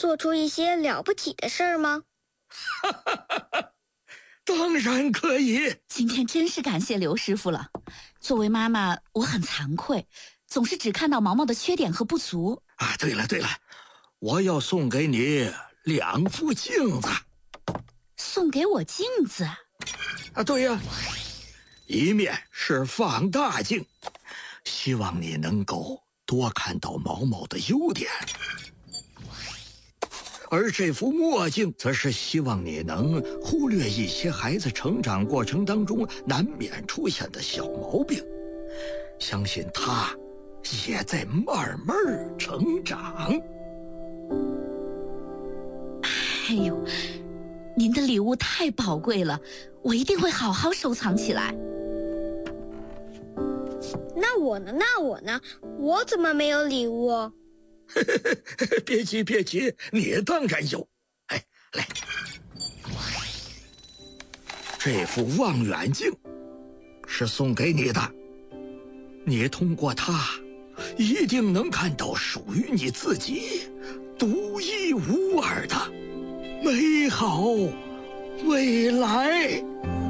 做出一些了不起的事儿吗？ 当然可以。 今天真是感谢刘师傅了。作为妈妈，我很惭愧，总是只看到毛毛的缺点和不足。 啊，对了，我要送给你2副镜子。 送给我镜子？ 啊，对呀，一面是放大镜，希望你能够多看到毛毛的优点。而这副墨镜则是希望你能忽略一些孩子成长过程当中难免出现的小毛病，相信他也在慢慢成长。 哎呦，您的礼物太宝贵了，我一定会好好收藏起来。 那我呢？我怎么没有礼物？ 别急，你当然有。哎，来，这副望远镜是送给你的，你通过它一定能看到属于你自己独一无二的美好未来。